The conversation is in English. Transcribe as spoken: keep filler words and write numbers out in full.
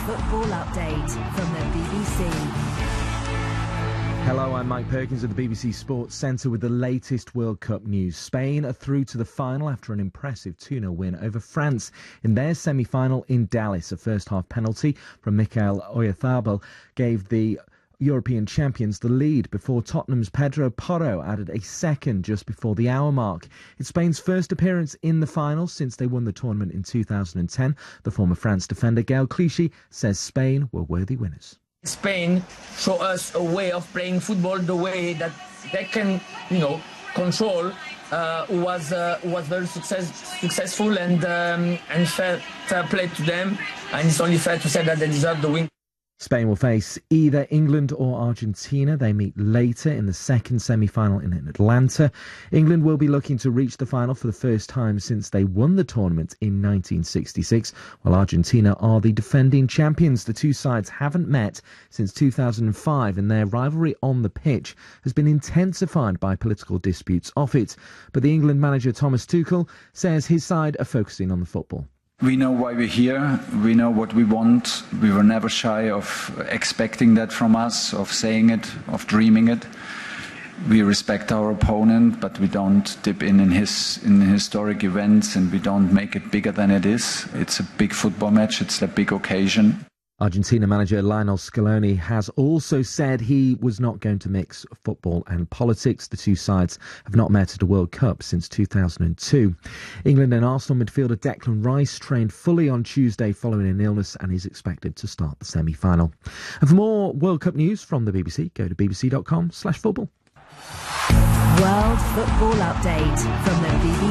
Football Update from the B B C. Hello, I'm Mike Perkins of the B B C Sports Centre with the latest World Cup news. Spain are through to the final after an impressive two nil win over France in their semi-final in Dallas. A first-half penalty from Mikel Oyarzabal gave the European champions the lead before Tottenham's Pedro Porro added a second just before the hour mark. It's Spain's first appearance in the final since they won the tournament in two thousand ten. The former France defender Gaël Clichy says Spain were worthy winners. Spain show us a way of playing football, the way that they can, you know, control. Uh, was uh, was very success, successful and um, and fair, fair play to them. And it's only fair to say that they deserve the win. Spain will face either England or Argentina. They meet later in the second semi-final in Atlanta. England will be looking to reach the final for the first time since they won the tournament in nineteen sixty-six, while Argentina are the defending champions. The two sides haven't met since two thousand five, and their rivalry on the pitch has been intensified by political disputes off it. But the England manager Thomas Tuchel says his side are focusing on the football. We know why we're here, we know what we want, we were never shy of expecting that from us, of saying it, of dreaming it. We respect our opponent, but we don't dip in in his in historic events and we don't make it bigger than it is. It's a big football match, it's a big occasion. Argentina manager Lionel Scaloni has also said he was not going to mix football and politics. The two sides have not met at a World Cup since two thousand two. England and Arsenal midfielder Declan Rice trained fully on Tuesday following an illness and is expected to start the semi-final. And for more World Cup news from the B B C, go to bbc.com slash football. World Football Update from the B B C.